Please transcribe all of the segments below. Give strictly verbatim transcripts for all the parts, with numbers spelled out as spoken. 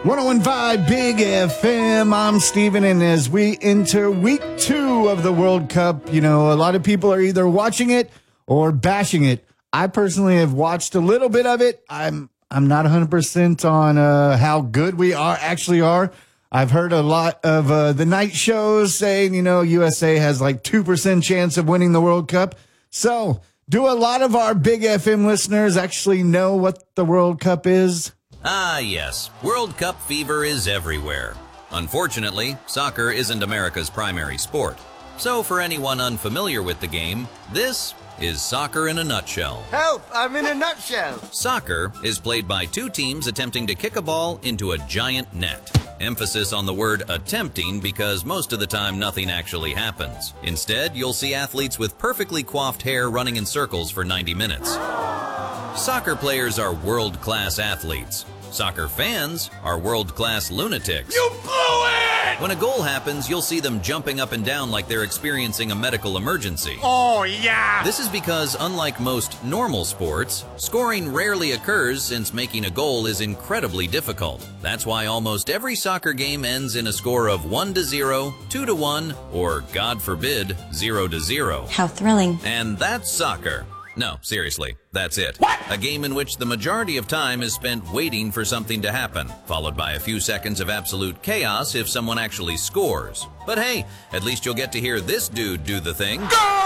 one oh one point five Big F M. I'm Steven, and as we enter week two of the World Cup, you know, a lot of people are either watching it or bashing it. I personally have watched a little bit of it. I'm I'm not one hundred percent on uh, how good we are actually are. I've heard a lot of uh, the night shows saying, you know, U S A has like two percent chance of winning the World Cup. So, do a lot of our Big F M listeners actually know what the World Cup is? Ah, yes. World Cup fever is everywhere. Unfortunately, soccer isn't America's primary sport. So for anyone unfamiliar with the game, this is soccer in a nutshell. Help! I'm in a nutshell! Soccer is played by two teams attempting to kick a ball into a giant net. Emphasis on the word attempting because most of the time nothing actually happens. Instead, you'll see athletes with perfectly coiffed hair running in circles for ninety minutes. Soccer players are world-class athletes. Soccer fans are world-class lunatics. You blew it! When a goal happens, you'll see them jumping up and down like they're experiencing a medical emergency. Oh, yeah! This is because, unlike most normal sports, scoring rarely occurs since making a goal is incredibly difficult. That's why almost every soccer game ends in a score of one to zero, two to one, or, God forbid, zero to zero. How thrilling. And that's soccer. No, seriously, that's it. What? A game in which the majority of time is spent waiting for something to happen, followed by a few seconds of absolute chaos if someone actually scores. But hey, at least you'll get to hear this dude do the thing.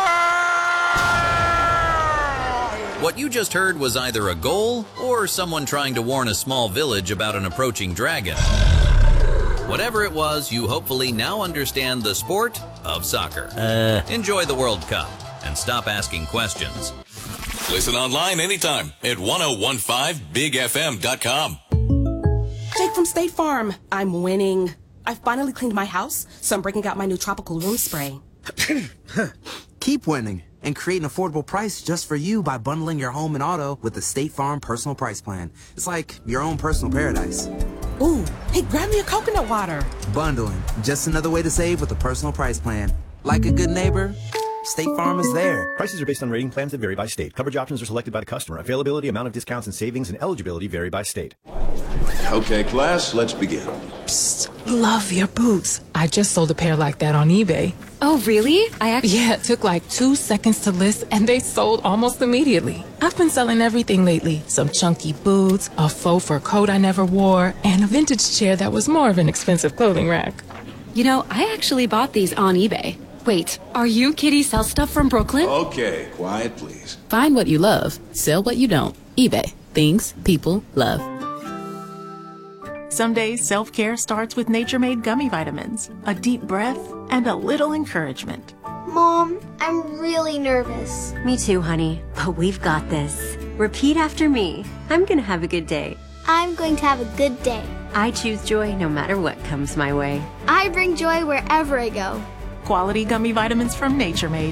What you just heard was either a goal or someone trying to warn a small village about an approaching dragon. Whatever it was, you hopefully now understand the sport of soccer. Uh. Enjoy the World Cup and stop asking questions. Listen online anytime at ten fifteen big f m dot com. Jake from State Farm. I'm winning. I finally cleaned my house, so I'm breaking out my new tropical room spray. Keep winning and create an affordable price just for you by bundling your home and auto with the State Farm Personal Price Plan. It's like your own personal paradise. Ooh, hey, grab me a coconut water. Bundling, just another way to save with the Personal Price Plan. Like a good neighbor, State Farm is there. Prices are based on rating plans that vary by state. Coverage options are selected by the customer. Availability, amount of discounts and savings, and eligibility vary by state. Okay, class, let's begin. Psst, love your boots. I just sold a pair like that on eBay. Oh, really? I actually... Yeah, it took like two seconds to list, and they sold almost immediately. I've been selling everything lately. Some chunky boots, a faux fur coat I never wore, and a vintage chair that was more of an expensive clothing rack. You know, I actually bought these on eBay. Wait, are you Kitty Sell Stuff from Brooklyn? Okay, quiet, please. Find what you love, sell what you don't. eBay. Things people love. Some days self-care starts with Nature-Made gummy vitamins, a deep breath, and a little encouragement. Mom, I'm really nervous. Me too, honey, but we've got this. Repeat after me. I'm gonna have a good day. I'm going to have a good day. I choose joy no matter what comes my way. I bring joy wherever I go. Quality gummy vitamins from Nature-Made.